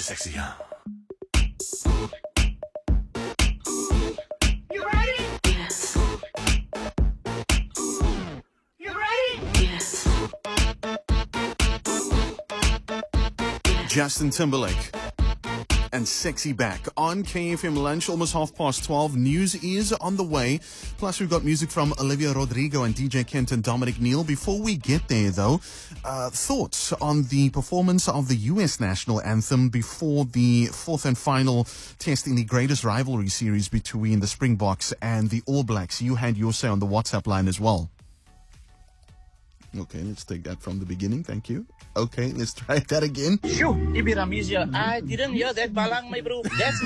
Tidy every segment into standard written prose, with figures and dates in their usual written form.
sexy, huh? You ready? Yes. You ready? Yes. Justin Timberlake and Sexy Back on KFM Lunch, almost 12:30. News is on the way. Plus, we've got music from Olivia Rodrigo and DJ Kent and Dominic Neal. Before we get there, though, thoughts on the performance of the U.S. national anthem before the fourth and final test in the greatest rivalry series between the Springboks and the All Blacks. You had your say on the WhatsApp line as well. Okay, let's take that from the beginning. Thank you. Okay, let's try that again. Shoo, Ibi Ramizia, I didn't hear that balang, my bro. That's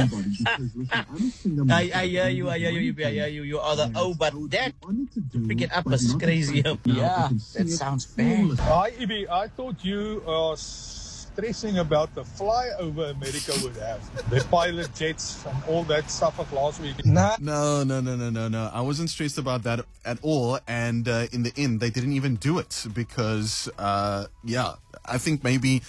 I hear you, Ibi, I hear you. You are the but that pick it up is crazy. Yeah, that sounds bad. Hi, Ibi. I thought you are stressing about the flyover America would have. The pilot jets and all that stuff of last week. No. I wasn't stressed about that at all. And in the end, they didn't even do it because, I think maybe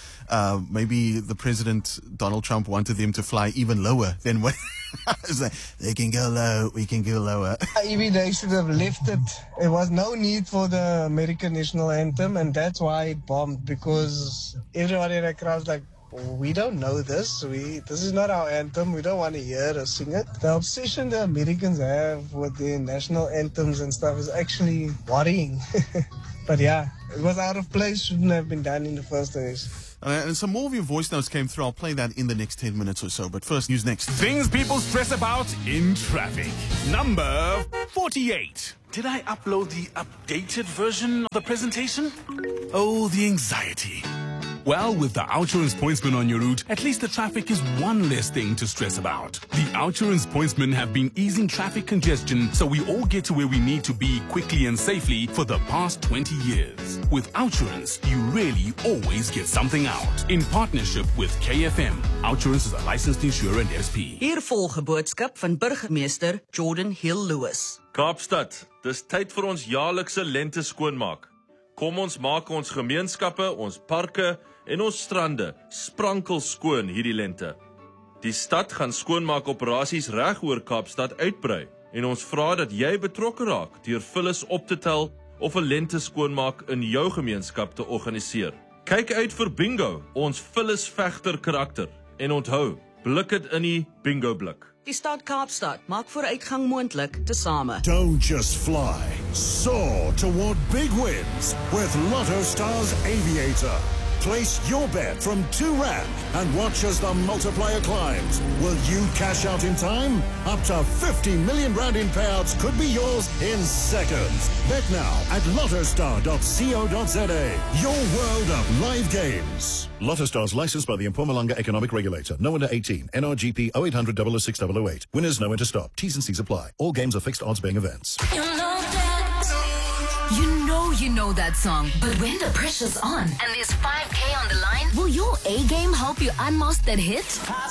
the president, Donald Trump, wanted them to fly even lower than what. Like, they can go low, we can go lower. Maybe they should have left it. There was no need for the American national anthem, and that's why it bombed, because everybody in the crowd was like, we don't know this. This is not our anthem. We don't want to hear or sing it. The obsession the Americans have with their national anthems and stuff is actually worrying. But yeah, it was out of place. Shouldn't have been done in the first place. And some more of your voice notes came through. I'll play that in the next 10 minutes or so. But first, news next. Things people stress about in traffic. Number 48. Did I upload the updated version of the presentation? Oh, the anxiety. Well, with the Outsurance Pointsman on your route, at least the traffic is one less thing to stress about. The Outsurance Pointsmen have been easing traffic congestion so we all get to where we need to be quickly and safely for the past 20 years. With Outsurance, you really always get something out. In partnership with KFM, Outsurance is a licensed insurer and SP. Hier volg 'n boodskap van burgemeester Jordan Hill Lewis. Kaapstad, dis tyd vir ons jaarlikse lente skoonmaak. Kom ons maak ons gemeenskappe, ons parke en ons strande sprankel skoon hierdie lente. Die stad gaan skoonmaak operasies reg oor Kaapstad uitbrei en ons vra dat jy betrokke raak deur vullis op te tel of 'n lente skoonmaak in jou gemeenskap te organiseer. Kyk uit vir bingo, ons vullis vegter karakter en onthou, blik dit in die bingo blik. Die stad Kaapstad maak vooruitgang moontlik tesame. Don't just fly, soar toward big wins with Lotto Stars Aviator. Place your bet from R2 and watch as the multiplier climbs. Will you cash out in time? Up to R50 million in payouts could be yours in seconds. Bet now at lottostar.co.za. Your world of live games. Lotto Stars licensed by the Mpumalanga Economic Regulator. No under 18. NRGP 0800 006 008. Winners know when to stop. T's and C's apply. All games are fixed odds paying events. You know that song, but when the pressure's on and there's 5K on the line, will your A-game help you unmask that hit?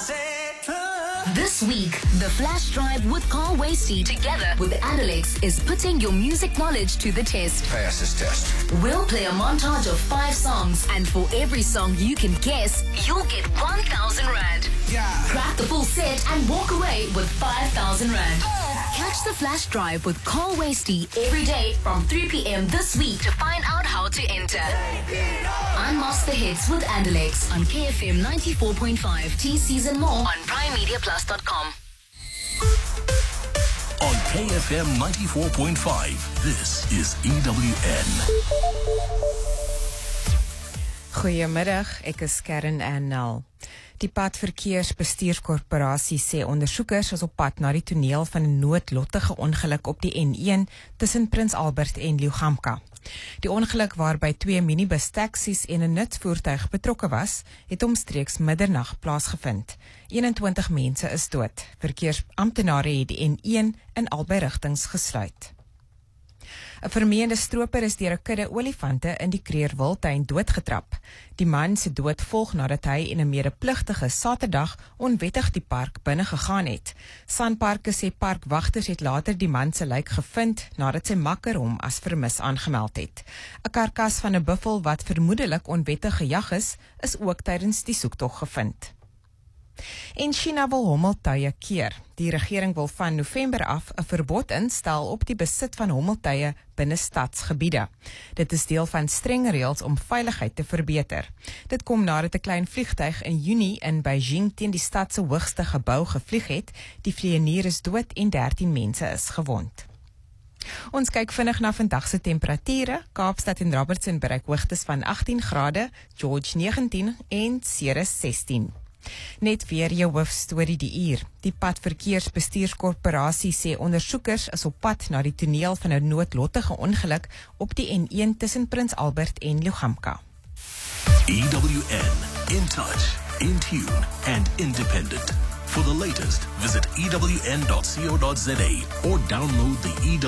This week, the Flash Drive with Carl Wasty together with Adelex is putting your music knowledge to the test. Pass this test. We'll play a montage of 5 songs, and for every song you can guess, you'll get 1,000 Rand. Yeah. Crack the full set and walk away with 5,000 Rand. Catch the Flash Drive with Carl Wasty every day from 3 p.m. this week to find out how to enter. Unmask the hits with Adelex on KFM 94.5. TCs and more on PrimeMediaPlus.com. On KFM 94.5, this is EWN. Goeiemiddag, ek is Karen Annel. Die Padverkeersbestuurskorporasie sê ondersoekers is op pad na die toneel van 'n noodlottige ongeluk op die N1 tussen Prins Albert en Liugamka. Die ongeluk waarby 2 minibus taksies en 'n nutsvoertuig betrokke was, het omstreeks middernag plaasgevind. 21 mense is dood. Verkeersamptenare het die N1 in albei rigtings gesluit. 'n Vermeende stroper is deur 'n kudde olifante in die Kreerwiltuin doodgetrap. Die man se dood volg nadat hy en 'n medepligtige Saterdag onwettig die park binne gegaan het. Sanparke sê parkwagters het later die man se lijk gevind nadat sy makker hom as vermis aangemeld het. 'n Karkas van 'n buffel wat vermoedelik onwettig gejag is ook tydens die soektog gevind. En China wil hommeltuie keer. Die regering wil van November af 'n verbod instel op die besit van hommeltuie binne stadsgebiede. Dit is deel van streng reëls om veiligheid te verbeter. Dit kom nadat 'n klein vliegtuig in Junie in Beijing teen die stad se hoogste gebou gevlieg het. Die vlieënier is dood en 13 mense is gewond. Ons kyk vinnig na vandag se temperature. Kaapstad en Robertson bereik hoogtes van 18 grade, George 19 en Ceres 16. Net weer jou hoofstorie die uur. Die Padverkeersbestuurskorporasie sê ondersoekers is op pad na die toneel van 'n noodlottige ongeluk op die N1 tussen Prins Albert en Lughamka. EWN, in touch, in tune and independent. For the latest, visit ewn.co.za or download the EWN